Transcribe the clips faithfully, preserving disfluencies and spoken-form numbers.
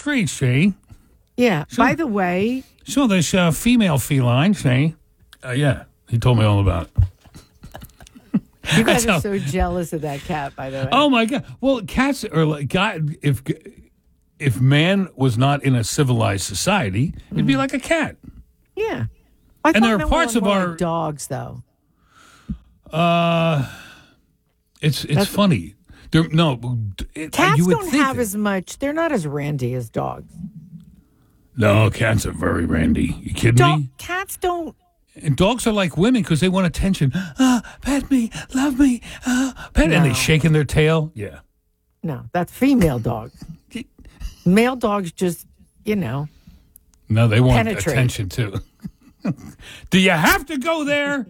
street, see? Yeah. So, By the way. So this uh, female feline, see? Uh, yeah, he told me all about it. You guys are so jealous of that cat, by the way. Oh, my God. Well, cats are like, God, if, if man was not in a civilized society, mm-hmm. it'd be like a cat. Yeah. I and there are parts of our like dogs, though. Uh, it's it's That's, funny. There, no, it, cats you would don't think have that, as much. They're not as randy as dogs. No, cats are very randy. You kidding Do- me? Cats don't. And dogs are like women because they want attention. Ah, pet me, love me, ah, pet, no. And they shaking their tail. Yeah. No, that's female dogs. Male dogs just, you know. No, they want penetrate. attention too. Do you have to go there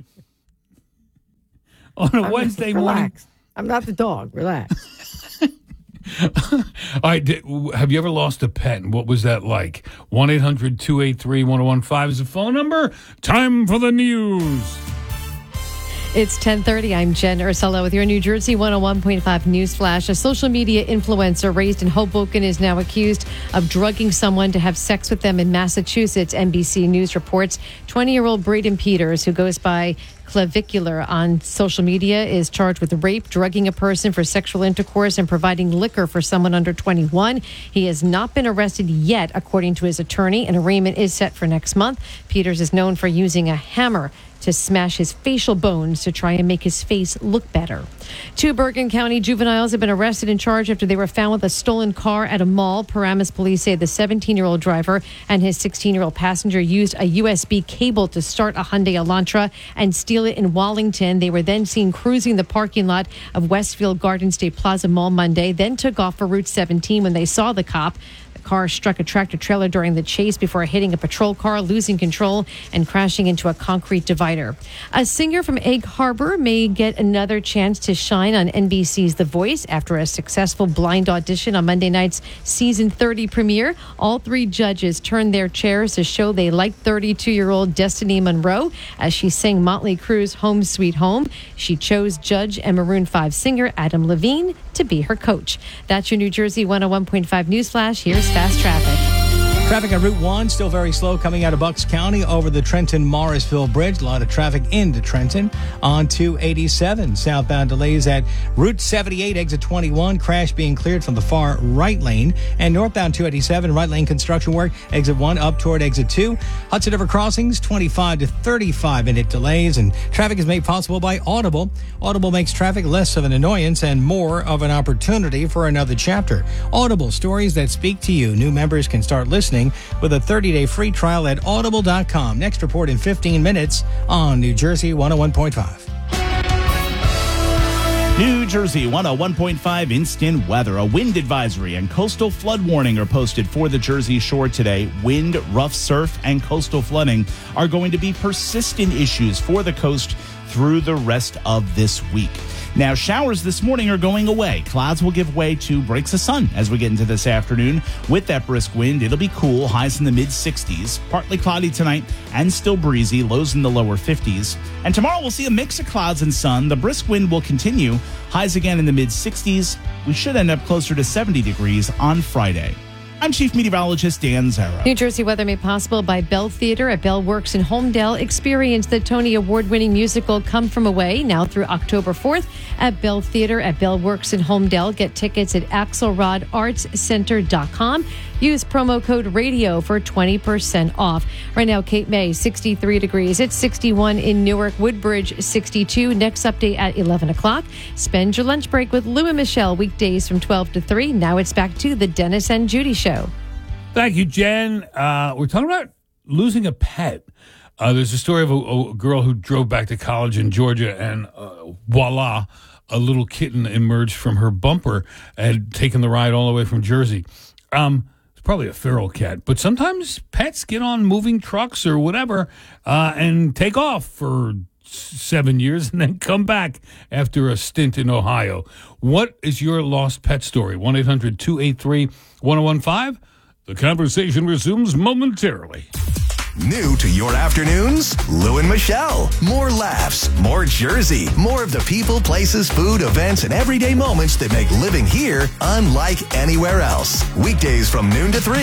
on a I'm Wednesday relax. morning? I'm not the dog. Relax. All right. Did, have you ever lost a pet? And what was that like? one eight hundred two eight three one oh one five is the phone number. Time for the news. It's ten thirty. I'm Jen Ursula with your New Jersey one oh one point five News Flash. A social media influencer raised in Hoboken is now accused of drugging someone to have sex with them in Massachusetts. N B C News reports twenty-year-old Braden Peters, who goes by Clavicular on social media, is charged with rape, drugging a person for sexual intercourse, and providing liquor for someone under twenty-one. He has not been arrested yet, according to his attorney. An arraignment is set for next month. Peters is known for using a hammer to smash his facial bones to try and make his face look better. Two Bergen County juveniles have been arrested and charged after they were found with a stolen car at a mall. Paramus police say the seventeen-year-old driver and his sixteen-year-old passenger used a U S B cable to start a Hyundai Elantra and steal it in Wallington. They were then seen cruising the parking lot of Westfield Garden State Plaza Mall Monday, then took off for Route seventeen when they saw the cop. Car struck a tractor trailer during the chase before hitting a patrol car, losing control and crashing into a concrete divider. A singer from Egg Harbor may get another chance to shine on N B C's The Voice after a successful blind audition on Monday night's season thirty premiere. All three judges turned their chairs to show they liked thirty-two-year-old Destiny Monroe as she sang Motley Crue's Home Sweet Home. She chose Judge and Maroon five singer Adam Levine to be her coach. That's your New Jersey one oh one point five News Flash. Here's Fast Traffic. Traffic on Route one still very slow coming out of Bucks County over the Trenton-Morrisville Bridge. A lot of traffic into Trenton. On two eighty-seven, southbound delays at Route seventy-eight, exit twenty-one. Crash being cleared from the far right lane. And northbound two eighty-seven, right lane construction work, exit one up toward exit two. Hudson River crossings, twenty-five to thirty-five minute delays. And traffic is made possible by Audible. Audible makes traffic less of an annoyance and more of an opportunity for another chapter. Audible, stories that speak to you. New members can start listening with a thirty-day free trial at audible dot com. Next report in fifteen minutes on New Jersey one oh one point five. New Jersey one oh one point five instant weather. A wind advisory and coastal flood warning are posted for the Jersey Shore today. Wind, rough surf, and coastal flooding are going to be persistent issues for the coast through the rest of this week. Now, showers this morning are going away. Clouds will give way to breaks of sun as we get into this afternoon. With that brisk wind, it'll be cool, highs in the mid sixties. Partly cloudy tonight and still breezy, lows in the lower fifties. And tomorrow we'll see a mix of clouds and sun. The brisk wind will continue, highs again in the mid sixties. We should end up closer to seventy degrees on Friday. I'm Chief Meteorologist Dan Zara. New Jersey weather made possible by Bell Theater at Bell Works in Homedale. Experience the Tony Award-winning musical Come From Away now through October fourth at Bell Theater at Bell Works in Homedale. Get tickets at axelrod arts center dot com. Use promo code RADIO for twenty percent off. Right now, Cape May, sixty-three degrees. It's sixty-one in Newark. Woodbridge, sixty-two. Next update at eleven o'clock. Spend your lunch break with Lou and Michelle weekdays from twelve to three. Now it's back to the Dennis and Judy Show. Thank you, Jen. Uh, we're talking about losing a pet. Uh, there's a story of a, a girl who drove back to college in Georgia, and uh, voila, a little kitten emerged from her bumper and had taken the ride all the way from Jersey. Um, it's probably a feral cat, but sometimes pets get on moving trucks or whatever uh, and take off for seven years and then come back after a stint in Ohio. What is your lost pet story? one eight hundred two eight three one oh one five. The conversation resumes momentarily. New to your afternoons, Lou and Michelle. More laughs, more Jersey, more of the people, places, food, events, and everyday moments that make living here unlike anywhere else. Weekdays from noon to three.